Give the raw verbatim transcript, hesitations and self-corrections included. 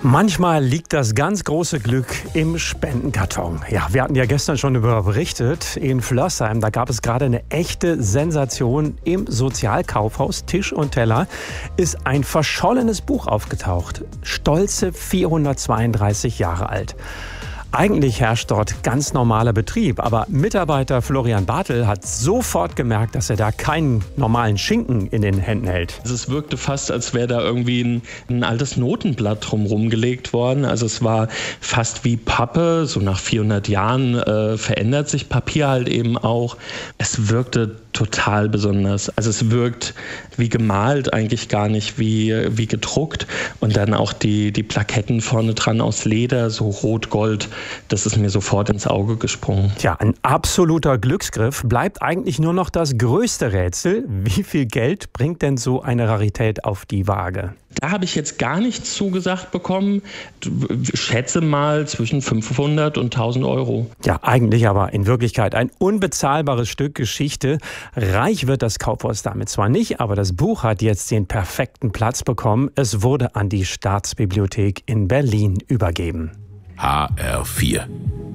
Manchmal liegt das ganz große Glück im Spendenkarton. Ja, wir hatten ja gestern schon darüber berichtet. In Flörsheim, da gab es gerade eine echte Sensation. Im Sozialkaufhaus Tisch und Teller ist ein verschollenes Buch aufgetaucht. Stolze vierhundertzweiunddreißig Jahre alt. Eigentlich herrscht dort ganz normaler Betrieb, aber Mitarbeiter Florian Bartel hat sofort gemerkt, dass er da keinen normalen Schinken in den Händen hält. Also es wirkte fast, als wäre da irgendwie ein, ein altes Notenblatt drumherum gelegt worden. Also es war fast wie Pappe, so nach vierhundert Jahren äh, verändert sich Papier halt eben auch. Es wirkte total besonders. Also es wirkt wie gemalt, eigentlich gar nicht wie, wie gedruckt. Und dann auch die, die Plaketten vorne dran aus Leder, so rot-gold. Das ist mir sofort ins Auge gesprungen. Tja, ein absoluter Glücksgriff. Bleibt eigentlich nur noch das größte Rätsel. Wie viel Geld bringt denn so eine Rarität auf die Waage? Da habe ich jetzt gar nichts zugesagt bekommen. Ich schätze mal zwischen fünfhundert und tausend Euro. Ja, eigentlich aber in Wirklichkeit ein unbezahlbares Stück Geschichte. Reich wird das Kaufhaus damit zwar nicht, aber das Buch hat jetzt den perfekten Platz bekommen. Es wurde an die Staatsbibliothek in Berlin übergeben. H R vier